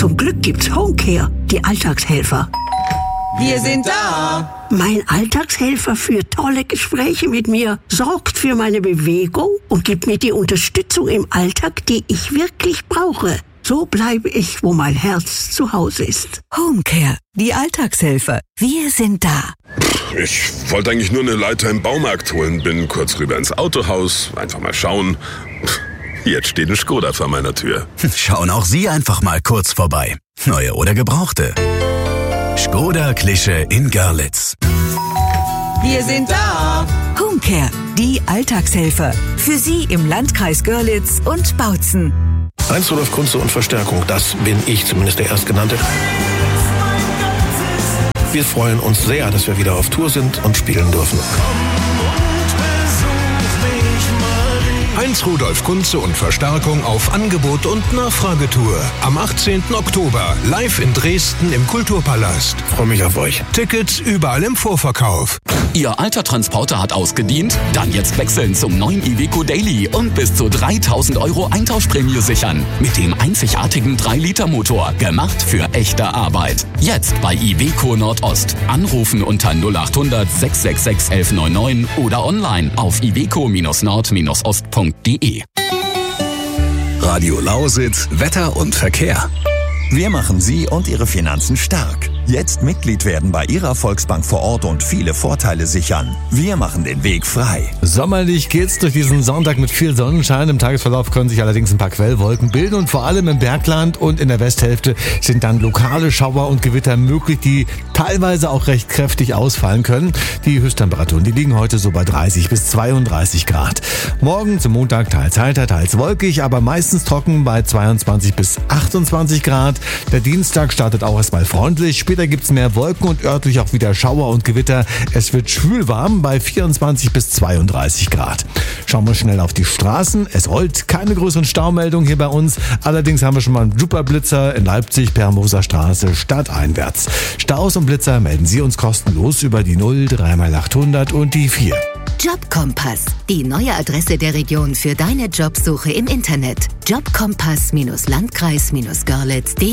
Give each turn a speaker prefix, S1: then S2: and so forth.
S1: Zum Glück gibt's Homecare, die Alltagshelfer.
S2: Wir sind da.
S1: Mein Alltagshelfer führt tolle Gespräche mit mir, sorgt für meine Bewegung und gibt mir die Unterstützung im Alltag, die ich wirklich brauche. So bleibe ich, wo mein Herz zu Hause ist.
S3: Homecare, die Alltagshelfer. Wir sind da.
S4: Ich wollte eigentlich nur eine Leiter im Baumarkt holen, bin kurz rüber ins Autohaus, einfach mal schauen. Jetzt steht ein Skoda vor meiner Tür.
S5: Schauen auch Sie einfach mal kurz vorbei. Neue oder gebrauchte. Skoda Klische in Görlitz.
S2: Wir sind da.
S3: Homecare, die Alltagshelfer. Für Sie im Landkreis Görlitz und Bautzen.
S6: Heinz Rudolf Kunze und Verstärkung, das bin ich, zumindest der Erstgenannte. Wir freuen uns sehr, dass wir wieder auf Tour sind und spielen dürfen.
S7: Heinz Rudolf Kunze und Verstärkung auf Angebot und Nachfragetour. Am 18. Oktober live in Dresden im Kulturpalast.
S6: Freue mich auf euch.
S7: Tickets überall im Vorverkauf.
S8: Ihr alter Transporter hat ausgedient? Dann jetzt wechseln zum neuen Iveco Daily und bis zu 3.000 € Eintauschprämie sichern. Mit dem einzigartigen 3-Liter-Motor, gemacht für echte Arbeit. Jetzt bei Iveco Nordost. Anrufen unter 0800 666 1199 oder online auf iveco-nord-ost.de.
S5: Radio Lausitz, Wetter und Verkehr.
S9: Wir machen Sie und Ihre Finanzen stark. Jetzt Mitglied werden bei Ihrer Volksbank vor Ort und viele Vorteile sichern. Wir machen den Weg frei.
S10: Sommerlich geht's durch diesen Sonntag mit viel Sonnenschein. Im Tagesverlauf können sich allerdings ein paar Quellwolken bilden und vor allem im Bergland und in der Westhälfte sind dann lokale Schauer und Gewitter möglich, die teilweise auch recht kräftig ausfallen können. Die Höchsttemperaturen, die liegen heute so bei 30 bis 32 Grad. Morgen zum Montag teils heiter, teils wolkig, aber meistens trocken bei 22 bis 28 Grad. Der Dienstag startet auch erstmal freundlich. Später gibt's mehr Wolken und örtlich auch wieder Schauer und Gewitter. Es wird schwül warm bei 24 bis 32 Grad. Schauen wir schnell auf die Straßen. Es rollt, keine größeren Staumeldungen hier bei uns. Allerdings haben wir schon mal einen Superblitzer in Leipzig per Moser Straße stadteinwärts. Staus und Blitzer melden Sie uns kostenlos über die 0 3x800 und die 4.
S3: Jobkompass, die neue Adresse der Region für deine Jobsuche im Internet. Jobkompass-Landkreis-Görlitz.de